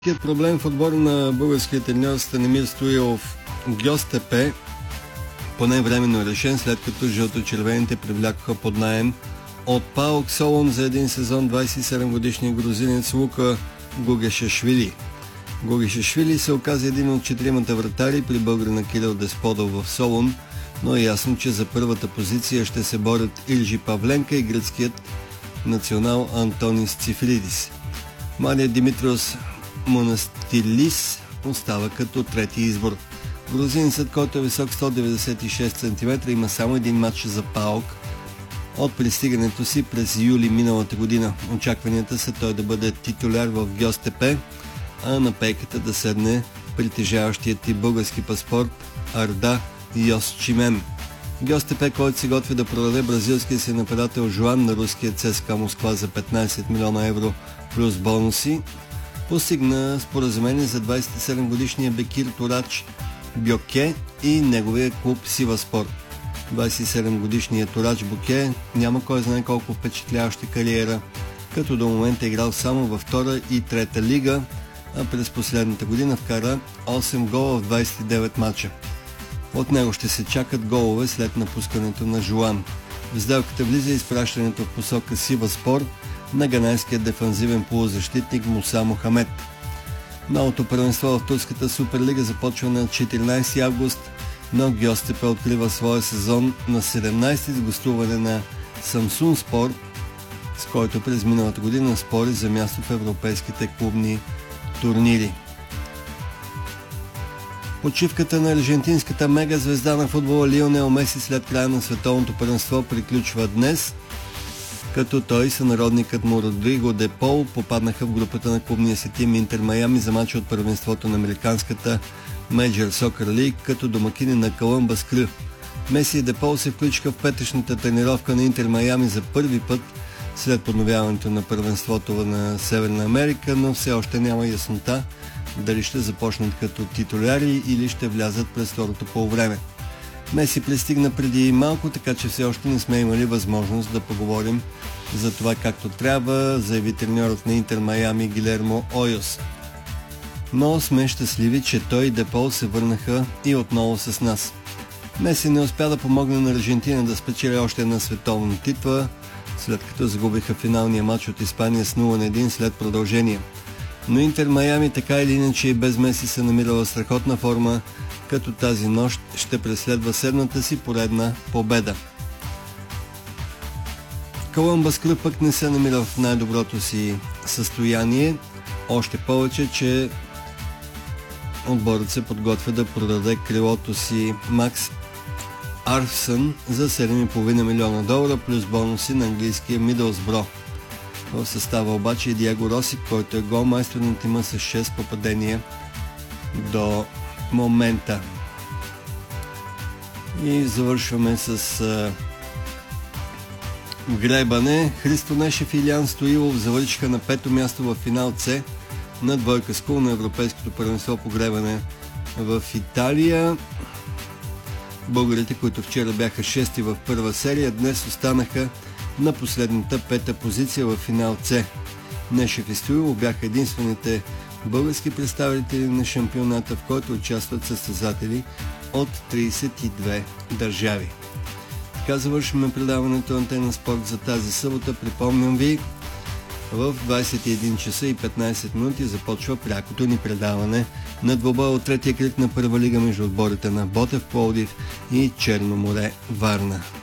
Проблем в отбора на българския треньор Станимир Стоилов. Гьостепе поне временно е решен, след като жълто-червените привлякоха под наем от ПАОК Солун за един сезон 27-годишния грузинец Лука Гугешашвили. Гугешашвили се оказа един от четиримата вратари при българина Кирил Десподов в Солун, но е ясно, че за първата позиция ще се борят Илжи Павленка и гръцкият национал Антонис Цифридис. Младият Димитриос Монастилис остава като трети избор. Грузинецът, който е висок 196 см, има само един матч за ПАОК от пристигането си през юли миналата година. Очакванията са той да бъде титуляр в Гьостепе, а на пейката да седне притежаващият и български паспорт Арда Йосчимем. Гьостепе, който се готви да продаде бразилския си нападател Жуан на руския ЦСКА Москва за 15 милиона евро плюс бонуси, постигна споразумение за 27-годишния бекир Турач Бьоке и неговия клуб Сиваспор. 27-годишният Турач Бьоке няма кой знае колко впечатляваща кариера, като до момента е играл само във втора и трета лига, а през последната година вкара 8 гола в 29 мача. От него ще се чакат голове след напускането на Жуан. В сделката влиза изпращането в посока Сиваспор на ганайския дефанзивен полузащитник Муса Мохамед. Новото първенство в турската Суперлига започва на 14 август, но Гьостепе открива своя сезон на 17 с гостуване на Самсунспор, с който през миналата година спори за място в европейските клубни турнири. Почивката на аржентинската мегазвезда на футбола Лионел Меси след края на световното първенство приключва днес, като той и сънародникът му Родриго де Пол попаднаха в групата на клубния си тим Интер Майами за мача от първенството на американската Major Soccer League като домакини на Колумбас Крю. Меси и де Пол се включиха в петъчната тренировка на Интер Майами за първи път след подновяването на първенството на Северна Америка, но все още няма яснота дали ще започнат като титуляри или ще влязат през второто полувреме. Меси пристигна преди малко, така че все още не сме имали възможност да поговорим за това както трябва, заяви треньорът на Интер Майами Гилермо Ойос. Но сме щастливи, че той и де Пол се върнаха и отново с нас. Меси не успя да помогне на Аржентина да спечели още една световна титла, след като загубиха финалния матч от Испания с 0-1 след продължение. Но Интер Майами така или иначе и без Меси се намирала в страхотна форма, като тази нощ ще преследва седмата си поредна победа. Колумбас Крю пък не се намира в най-доброто си състояние, още повече, че отборът се подготвя да продаде крилото си Макс Арфсън за 7,5 милиона долара плюс бонуси на английския Мидълсбро. В състава обаче е Диего Роси, който е голмайстор на тима с 6 попадения до момента. И завършваме с гребане. Христо Нешев и Илиян Стоилов завършиха на 5-то място в финал С на двойка скул на Европейското първенство по гребане в Италия. Българите, които вчера бяха 6-ти в първа серия, днес останаха на последната 5-та позиция в финал С. Нешев и Стоилов бяха единствените български представители на шампионата, в който участват състезатели от 32 държави. Така завършваме предаването Антена Спорт за тази събота. Припомням ви, в 21 часа и 15 минути започва прякото ни предаване на двобой от третия кръг на първа лига между отборите на Ботев Пловдив и Черно море Варна.